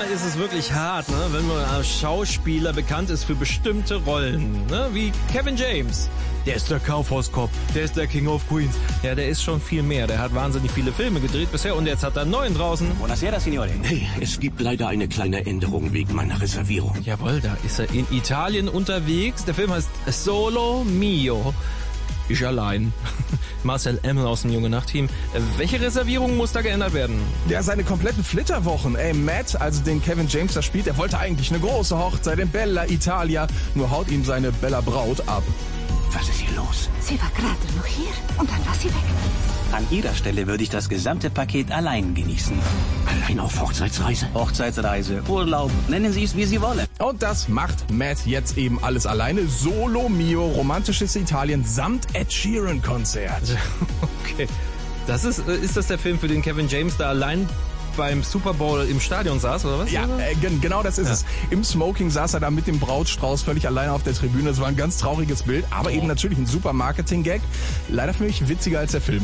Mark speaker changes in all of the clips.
Speaker 1: ist es wirklich hart, ne? Wenn man als Schauspieler bekannt ist für bestimmte Rollen, ne? Wie Kevin James. Der ist der Kaufhauskopf, der ist der King of Queens. Ja, der ist schon viel mehr. Der hat wahnsinnig viele Filme gedreht bisher und jetzt hat er einen neuen draußen.
Speaker 2: Buonasera, Signore.
Speaker 3: Hey, es gibt leider eine kleine Änderung wegen meiner Reservierung.
Speaker 1: Jawohl, da ist er in Italien unterwegs. Der Film heißt Solo Mio. Ich allein. Marcel Emmel aus dem Junge Nacht-Team. Welche Reservierung muss da geändert werden?
Speaker 4: Ja, seine kompletten Flitterwochen. Matt, also den Kevin James da spielt, der wollte eigentlich eine große Hochzeit in Bella Italia, nur haut ihm seine Bella Braut ab.
Speaker 3: Was ist hier los?
Speaker 5: Sie war gerade noch hier und dann war sie weg.
Speaker 2: An Ihrer Stelle würde ich das gesamte Paket allein genießen.
Speaker 3: Allein auf Hochzeitsreise?
Speaker 2: Hochzeitsreise, Urlaub, nennen Sie es, wie Sie wollen.
Speaker 4: Und das macht Matt jetzt eben alles alleine. Solo Mio, romantisches Italien samt Ed Sheeran Konzert.
Speaker 1: Okay. Ist das der Film, für den Kevin James da allein beim Super Bowl im Stadion saß, oder was?
Speaker 4: Ja, genau das ist es. Im Smoking saß er da mit dem Brautstrauß völlig alleine auf der Tribüne. Das war ein ganz trauriges Bild, aber eben natürlich ein super Marketing-Gag. Leider für mich witziger als der Film.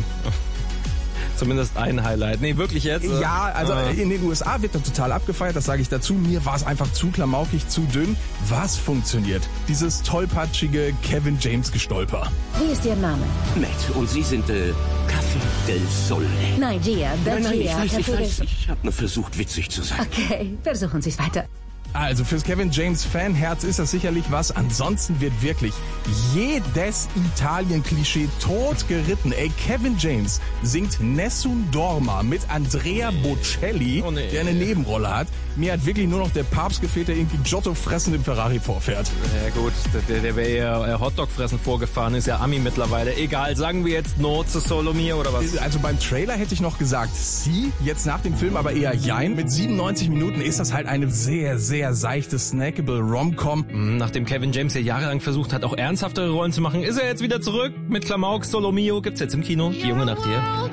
Speaker 1: Zumindest ein Highlight. Nee, wirklich jetzt?
Speaker 4: Ja, also in den USA wird er total abgefeiert, das sage ich dazu. Mir war es einfach zu klamaukig, zu dünn. Was funktioniert? Dieses tollpatschige Kevin James Gestolper.
Speaker 5: Wie ist Ihr Name?
Speaker 3: Matt, und Sie sind Café del Sole.
Speaker 5: Nein, Gia.
Speaker 3: Nein, ich weiß. Ich habe nur versucht, witzig zu sein.
Speaker 5: Okay, versuchen Sie es weiter.
Speaker 4: Also fürs Kevin James Fanherz ist das sicherlich was. Ansonsten wird wirklich jedes Italien-Klischee tot geritten. Kevin James singt Nessun Dorma mit Andrea Bocelli, der eine Nebenrolle hat. Mir hat wirklich nur noch der Papst gefehlt, der irgendwie Giotto fressend im Ferrari vorfährt.
Speaker 1: Ja gut, der wäre ja Hotdog fressen vorgefahren, ist ja Ami mittlerweile. Egal, sagen wir jetzt No zu Solo Mio oder was?
Speaker 4: Also beim Trailer hätte ich noch gesagt Sie, jetzt nach dem Film aber eher Jein. Mit 97 Minuten ist das halt eine sehr, sehr seichte, snackable Rom-Com.
Speaker 1: Nachdem Kevin James ja jahrelang versucht hat, auch ernsthaftere Rollen zu machen, ist er jetzt wieder zurück mit Klamauk. Solo Mio gibt's jetzt im Kino. Die Junge Nacht hier.